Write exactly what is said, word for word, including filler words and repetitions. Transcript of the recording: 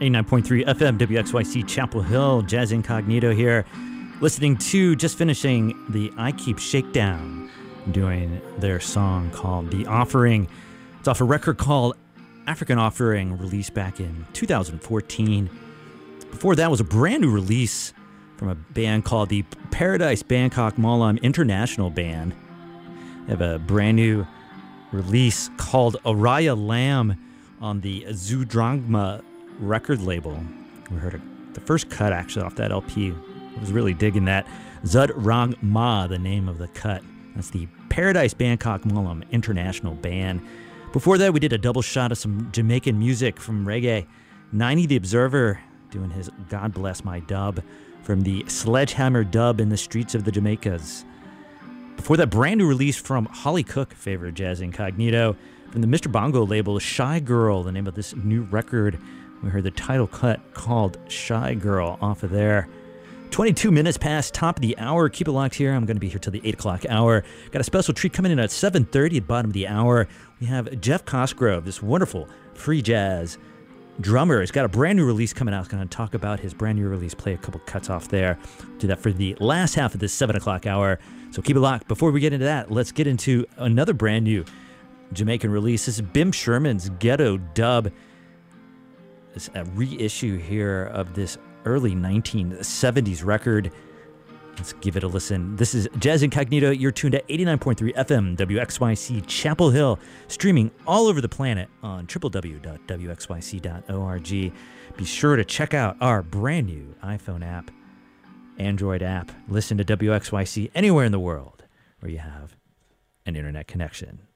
eighty-nine point three F M, W X Y C Chapel Hill, Jazz Incognito here, listening to, just finishing the I Keep Shakedown, doing their song called The Offering. It's off a record called African Offering, released back in two thousand fourteen. Before that was a brand new release from a band called the Paradise Bangkok Malam International Band. They have a brand new release called Araya Lamb on the Zudrangma record label. We heard a, the first cut actually off that L P. I was really digging that. Zudrangma, the name of the cut. That's the Paradise Bangkok Malam International Band. Before that, we did a double shot of some Jamaican music from reggae. ninety The Observer doing his God Bless My Dub from the Sledgehammer Dub in the Streets of the Jamaicas. Before that, brand new release from Holly Cook, favorite Jazz Incognito, from the Mister Bongo label, Shy Girl, the name of this new record. We heard the title cut called Shy Girl off of there. twenty-two minutes past top of the hour. Keep it locked here. I'm going to be here till the eight o'clock hour. Got a special treat coming in at seven thirty at the bottom of the hour. We have Jeff Cosgrove, this wonderful free jazz drummer. He's got a brand new release coming out. He's going to talk about his brand new release, play a couple cuts off there. Do that for the last half of this seven o'clock hour. So keep it locked. Before we get into that, let's get into another brand new Jamaican release. This is Bim Sherman's Ghetto Dub. It's a reissue here of this early nineteen seventies record. Let's give it a listen. This is Jazz Incognito. You're tuned to eighty-nine point three F M, W X Y C Chapel Hill, streaming all over the planet on w w w dot w x y c dot org. Be sure to check out our brand new iPhone app, Android app. Listen to W X Y C anywhere in the world where you have an internet connection.